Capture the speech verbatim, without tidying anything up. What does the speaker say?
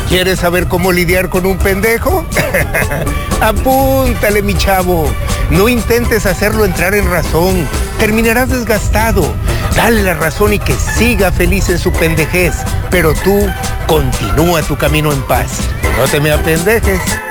¿Quieres saber cómo lidiar con un pendejo? Apúntale, mi chavo. No intentes hacerlo entrar en razón. Terminarás desgastado. Dale la razón y que siga feliz en su pendejez. Pero tú, continúa tu camino en paz. No te me apendejes.